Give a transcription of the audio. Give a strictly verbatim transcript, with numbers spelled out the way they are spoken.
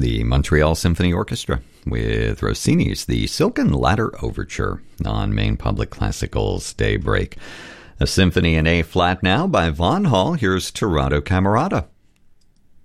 the Montreal Symphony Orchestra with Rossini's The Silken Ladder Overture on Maine Public Classical's Daybreak. A symphony in A-flat now by Von Hall. Here's Toronto Camerata.